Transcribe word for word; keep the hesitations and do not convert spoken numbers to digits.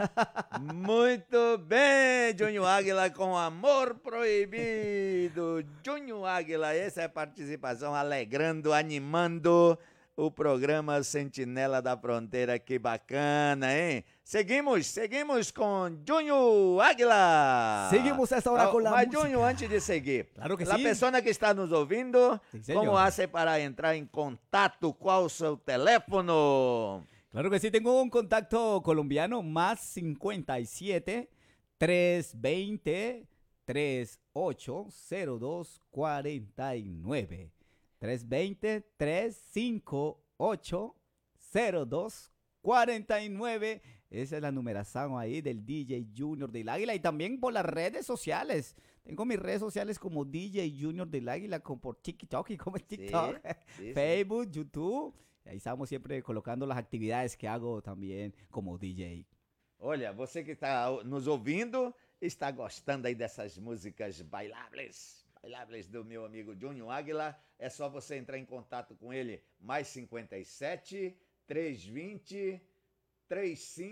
Muito bem, Júnior Águila com Amor Proibido. Júnior Águila, essa é a participação alegrando, animando o programa Sentinela da Fronteira. Que bacana, hein? Seguimos, seguimos com Júnior Águila. Seguimos esta hora Ah, con la Mas, Júnior, música. antes de seguir, Claro que a sí. pessoa que está nos ouvindo, Sí, como señor. hace para entrar em contato? Qual o seu teléfono? Claro que sí, tengo un contacto colombiano más cincuenta y siete, trescientos veinte, treinta y ocho, cero dos cuarenta y nueve. trescientos veinte, trescientos cincuenta y ocho, cero dos cuarenta y nueve. Esa es la numeración ahí del D J Junior del Águila y también por las redes sociales. Tengo mis redes sociales como D J Junior del Águila, como por TikTok y como TikTok, Sí, sí, sí. Facebook, YouTube. Ahí estamos siempre colocando las actividades que hago también como D J. Olha, você que está nos ouvindo, está gostando aí dessas músicas bailáveis, bailáveis do meu amigo Júnior Águila, é só você entrar em contato com ele, mais cinquenta e sete, trezentos e vinte, trinta e cinco